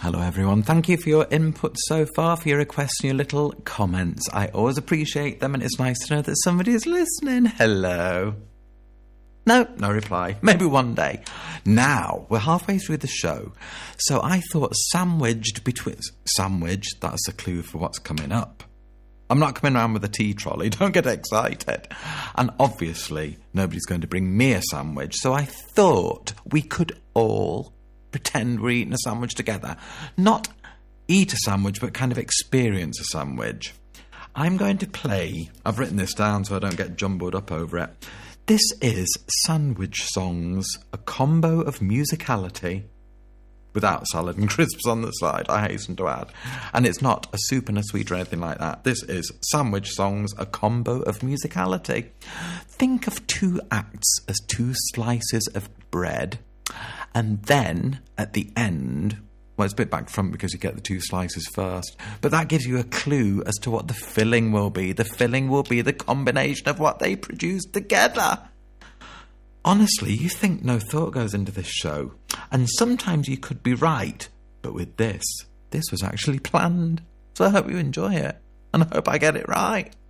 Hello everyone, thank you for your input so far, for your requests and your little comments. I always appreciate them and it's nice to know that somebody is listening. Hello. No reply. Maybe one day. Now, we're halfway through the show, so I thought sandwich, that's a clue for what's coming up. I'm not coming around with a tea trolley, don't get excited. And obviously, nobody's going to bring me a sandwich, so I thought we could all pretend we're eating a sandwich together. Not eat a sandwich, but kind of experience a sandwich. I'm going to play, I've written this down so I don't get jumbled up over it. This is Sandwich Songs, a combo of musicality, without salad and crisps on the side, I hasten to add. And it's not a soup and a sweet or anything like that. This is Sandwich Songs, a combo of musicality. Think of two acts as two slices of bread, and then at the end, well, it's a bit back front because you get the two slices first, but that gives you a clue as to what the filling will be. The filling will be the combination of what they produce together. Honestly, you think no thought goes into this show, and sometimes you could be right, but with this was actually planned. So I hope you enjoy it, and I hope I get it right.